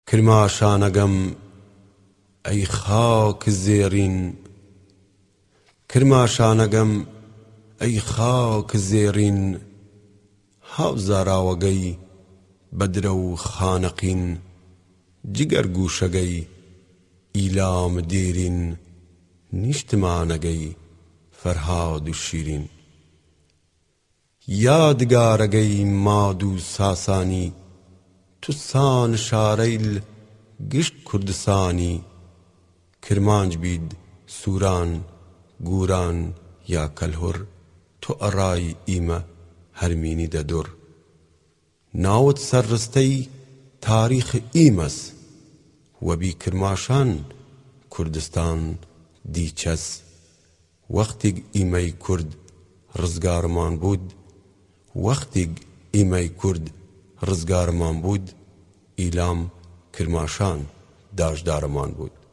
کرماشانەگەم ئەی خاک زێڕین، کرماشانەگەم ئەی خاک زێڕین، هاوزاراوەگەی بەدرە و خانەقین، جگەرگوشەگەی ئیلام دێرین، نیشتمانەگەی فەرهاد و شیرین. یادگارەگەی ماد و ساسانی، توسان شارەیل گشت کوردستانی، کرمانج بید سووران گوران یا کەلهوڕ، تۆ ئەڕای ئیمە هەرمینی دەدوڕ. ناوت سەرڕستەی تاریخ ئیمەس، وەبی کرماشان کوردستان دیچەس. وەختێک ئیمەی کورد ڕزگارمان بوود، وەختێک ئیمەی کورد ڕزگارمان بوود، ئیلام کرماشان داژدارمان بود.